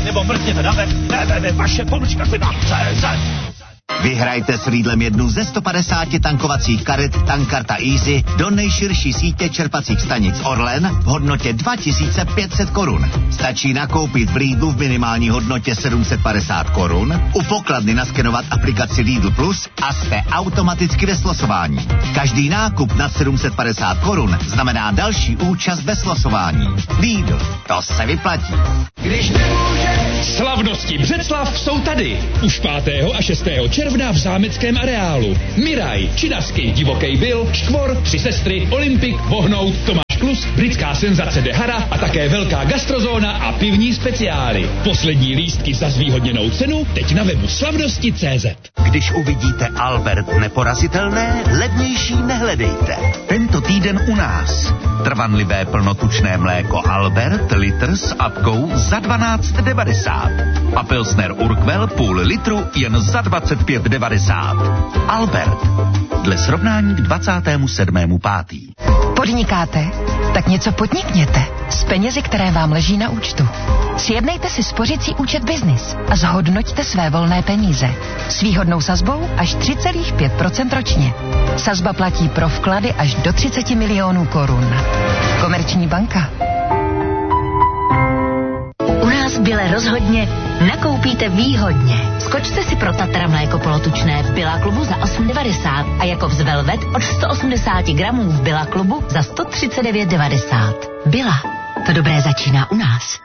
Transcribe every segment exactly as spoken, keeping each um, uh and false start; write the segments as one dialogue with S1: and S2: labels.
S1: nebo mrkněte na web w w w tečka vaše pomlčka klima tečka cé zet.
S2: Vyhrajte s Lidlem jednu ze sto padesáti tankovacích karet Tankarta Easy do nejširší sítě čerpacích stanic Orlen v hodnotě dva tisíce pět set korun. Stačí nakoupit v Lidlu v minimální hodnotě sedm set padesát korun, u pokladny naskenovat aplikaci Lidl Plus a jste automaticky ve slosování. Každý nákup nad sedm set padesát korun znamená další účast ve slosování. Lidl, to se vyplatí.
S3: Když nemůže... Slavnosti Břeclav jsou tady. Už pátého a šestého června v zámeckém areálu. Miraj, Činasky, Divoký Bill, Škvor, Tři sestry, Olympik, Vohnout, Tomáš Klus, britská senzace Dehara a také velká gastrozóna a pivní speciály. Poslední lístky za zvýhodněnou cenu teď na webu slavnosti tečka cé zet.
S2: Když uvidíte Albert neporazitelné, levnější nehledejte. Tento týden u nás. Trvanlivé plnotučné mléko Albert, litr s apkou za dvanáct devadesát. A Pilsner Urquell půl litru jen za dvacet pět devadesát. Albert. Dle srovnání k dvacátému sedmému pátý
S4: Podnikáte? Tak něco podnikněte. S penězi, které vám leží na účtu. Sjednejte si spořicí účet Business a zhodnoťte své volné peníze. S výhodnou sazbou až tři celá pět procenta ročně. Sazba platí pro vklady až do třicet milionů korun. Komerční banka.
S5: U nás Bile rozhodně nakoupíte výhodně. Skočte si pro Tatra mléko polotučné v Bila klubu za osm devadesát a Jakobs Velvet od sto osmdesát gramů v Bila klubu za sto třicet devět devadesát. Bila. To dobré začíná u nás.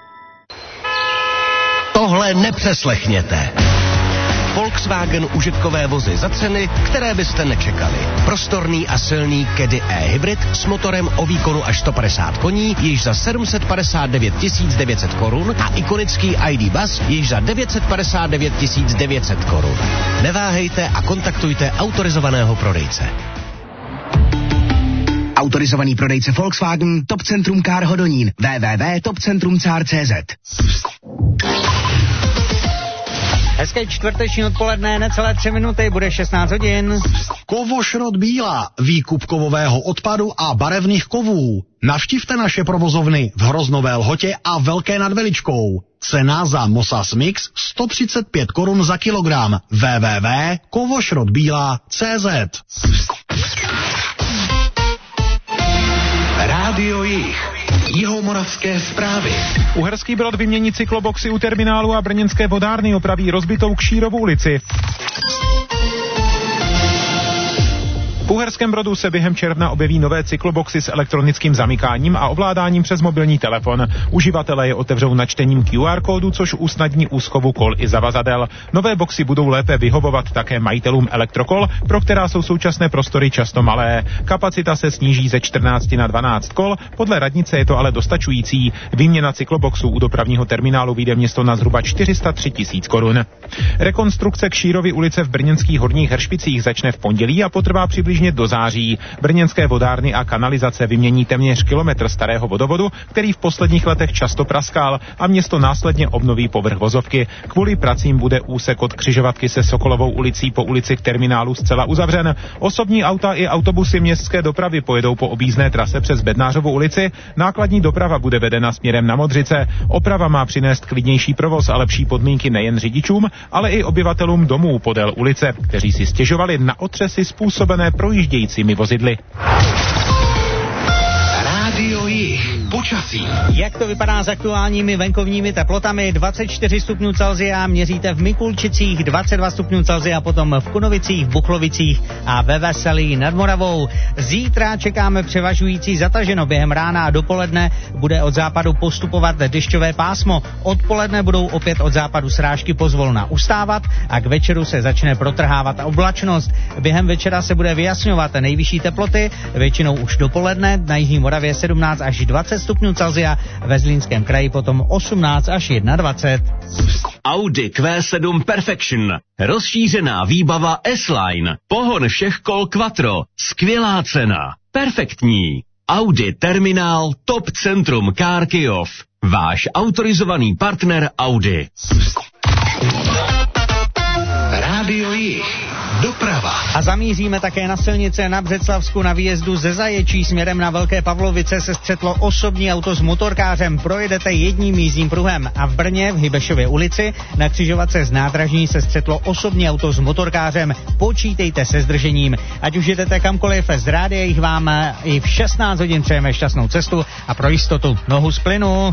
S6: Tohle nepřeslechněte. Volkswagen užitkové vozy za ceny, které byste nečekali. Prostorný a silný Caddy e-hybrid s motorem o výkonu až sto padesát koní již za sedm set padesát devět tisíc devět set korun a ikonický I D Bus již za devět set padesát devět tisíc devět set korun. Neváhejte a kontaktujte autorizovaného prodejce.
S7: Autorizovaný prodejce Volkswagen, Top Centrum Car Hodonín, w w w tečka top centrum car tečka cé zet.
S8: Hezké čtvrteční odpoledne, necelé tři minuty, bude šestnáct hodin.
S9: Kovošrot Bílá, výkup kovového odpadu a barevných kovů. Navštivte naše provozovny v Hroznové Lhotě a Velké nad Veličkou. Cena za Mosas Mix sto třicet pět korun za kilogram. w w w tečka kovošrotbíla tečka cé zet.
S10: Rádio Jih. Jihomoravské zprávy.
S11: Uherský Brod vymění cykloboxy u terminálu a brněnské vodárny opraví rozbitou Kšírovu ulici. V Uherském Brodu se během června objeví nové cykloboxy s elektronickým zamykáním a ovládáním přes mobilní telefon. Uživatelé je otevřou načtením Q R kódu, což usnadní úschovu kol i zavazadel. Nové boxy budou lépe vyhovovat také majitelům elektrokol, pro která jsou současné prostory často malé. Kapacita se sníží ze čtrnácti na dvanáct kol, podle radnice je to ale dostačující. Výměna cykloboxů u dopravního terminálu vyjde město na zhruba čtyři sta tři tisíc korun. Rekonstrukce Kšírovy ulice v brněnských Horních Hršpicích začne v pondělí a potrvá přibližně do září. Brněnské vodárny a kanalizace vymění téměř kilometr starého vodovodu, který v posledních letech často praskal, a město následně obnoví povrch vozovky. Kvůli pracím bude úsek od křižovatky se Sokolovou ulicí po ulici k terminálu zcela uzavřen. Osobní auta i autobusy městské dopravy pojedou po objízdné trase přes Bednářovu ulici. Nákladní doprava bude vedena směrem na Modřice. Oprava má přinést klidnější provoz a lepší podmínky nejen řidičům, ale i obyvatelům domů podél ulice, kteří si stěžovali na otřesy způsobené projíždějícími vozidly.
S10: Rádio Jih. Počasí.
S8: Jak to vypadá s aktuálními venkovními teplotami? dvacet čtyři stupňů Celsia měříte v Mikulčicích, dvacet dva stupňů Celsia potom v Kunovicích, Buchlovicích a ve Veselí nad Moravou. Zítra čekáme převažující zataženo. Během rána a dopoledne bude od západu postupovat dešťové pásmo. Odpoledne budou opět od západu srážky pozvolna ustávat a k večeru se začne protrhávat oblačnost. Během večera se bude vyjasňovat nejvyšší teploty, většinou už dopoledne, na jižní Moravě sedmnáct až dvacet stupňů Celsia, ve Zlínském kraji potom osmnáct až dvacet jedna.
S12: Audi Q sedm Perfection. Rozšířená výbava S-Line. Pohon všech kol Quattro. Skvělá cena. Perfektní. Audi Terminál Top Centrum Car Kyjov. Váš autorizovaný partner Audi.
S10: Rádio Jih. doprava.
S8: A zamíříme také na silnice na Břeclavsku. Na výjezdu ze Zaječí směrem na Velké Pavlovice se střetlo osobní auto s motorkářem. Projedete jedním jízdním pruhem. A v Brně v Hybešově ulici na křižovatce z nádražní se střetlo osobní auto s motorkářem. Počítejte se zdržením. Ať už jedete kamkoliv, z rádia jich vám i v šestnáct hodin přejeme šťastnou cestu a pro jistotu nohu z plynu.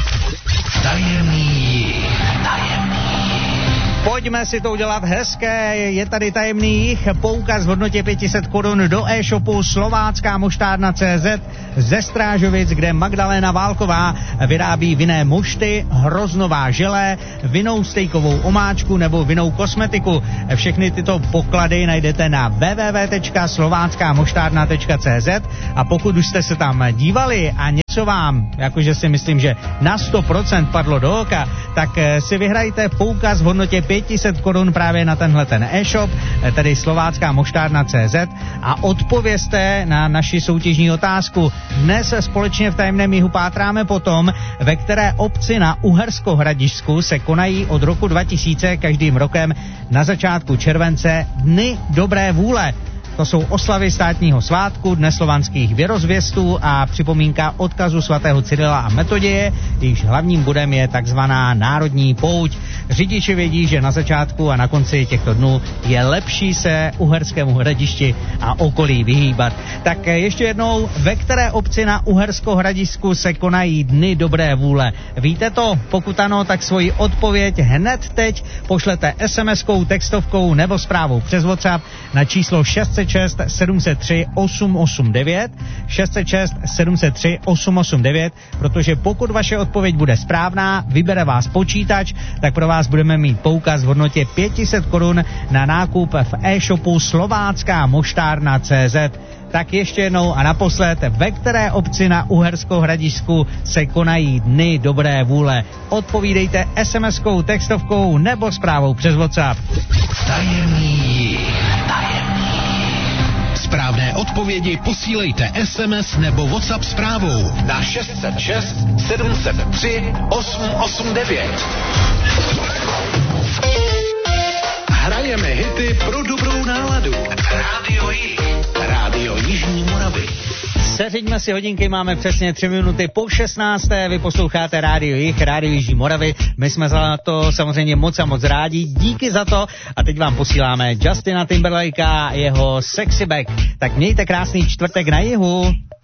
S10: Tajemný, tajemný.
S8: Pojďme si to udělat hezké, je tady tajemný jich, poukaz v hodnotě pět set korun do e-shopu slovácká moštárna tečka cé zet ze Strážovic, kde Magdaléna Válková vyrábí vinné mošty, hroznová želé, vinnou stejkovou omáčku nebo vinnou kosmetiku. Všechny tyto poklady najdete na w w w tečka slovácká moštárna tečka cé zet a pokud už jste se tam dívali a něco vám, jakože si myslím, že na sto procent padlo do oka, tak si vyhrajte poukaz v hodnotě pět set korun právě na tenhle ten e-shop, tedy slovácká moštárna tečka cé zet a odpovězte na naši soutěžní otázku. Dnes společně v tajemném jihu pátráme po tom, ve které obci na Uhersko-Hradišťsku se konají od roku dva tisíce každým rokem na začátku července Dny dobré vůle. To jsou oslavy státního svátku, Dne slovanských věrozvěstů a připomínka odkazu svatého Cyrila a Metoděje, jejichž hlavním bodem je takzvaná národní pouť. Řidiči vědí, že na začátku a na konci těchto dnů je lepší se Uherskému Hradišti a okolí vyhýbat. Tak ještě jednou, ve které obci na Uhersko-Hradišťsku se konají Dny dobré vůle? Víte to? Pokud ano, tak svoji odpověď hned teď pošlete es em eskou, textovkou nebo zprávou přes WhatsApp na číslo šest set šest sedm set tři osm osm devět, šest set šest sedm set tři osm osm devět, protože pokud vaše odpověď bude správná, vybere vás počítač, tak pro vás budeme mít poukaz v hodnotě pět set korun na nákup v e-shopu slovácká moštárna tečka cé zet. Tak ještě jednou a naposled, ve které obci na Uhersko-Hradišťsku se konají Dny dobré vůle? Odpovídejte es em eskou, textovkou nebo zprávou přes WhatsApp.
S10: Tajemný, tajemný. Správné odpovědi posílejte es em es nebo WhatsApp zprávou na šest set šest sedm set tři osm osm devět. Hrajeme hity pro dobrou náladu. Rádio Jih. Rádio Jižní Moravy.
S8: Seřiďme si hodinky, máme přesně tři minuty po šestnácté. Vy posloucháte Rádio Jih, Rádio Jižní Moravy. My jsme za to samozřejmě moc a moc rádi. Díky za to. A teď vám posíláme Justina Timberlakea a jeho Sexy Back. Tak mějte krásný čtvrtek na jihu.